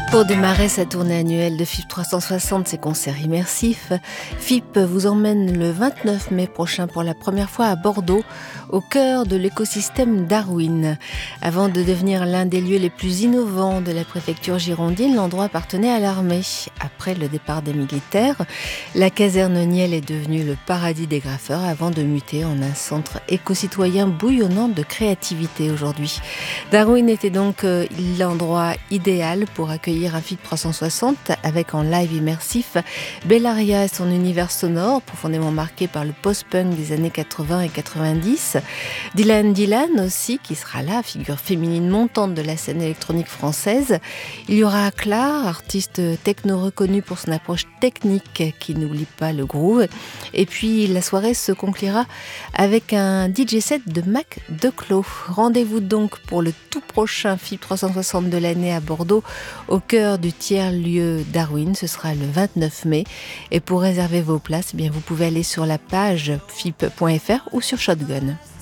Pour démarrer sa tournée annuelle de FIP 360, ses concerts immersifs, FIP vous emmène le 29 mai prochain pour la première fois à Bordeaux, au cœur de l'écosystème Darwin. Avant de devenir l'un des lieux les plus innovants de la préfecture girondine, l'endroit appartenait à l'armée. Après le départ des militaires, la caserne Niel est devenue le paradis des graffeurs avant de muter en un centre éco-citoyen bouillonnant de créativité aujourd'hui. Darwin était donc l'endroit idéal pour accueillir un FIP 360 avec en live immersif Bellaria et son univers sonore profondément marqué par le post-punk des années 80 et 90. Dylan aussi qui sera là, figure féminine montante de la scène électronique française. Il y aura Clar, artiste techno reconnu pour son approche technique qui n'oublie pas le groove. Et puis la soirée se conclura avec un DJ set de Mac Declos. Rendez-vous donc pour le tout prochain FIP 360 de l'année à Bordeaux, au cœur du tiers-lieu Darwin. Ce sera le 29 mai. Et pour réserver vos places, vous pouvez aller sur la page fip.fr ou sur Shotgun.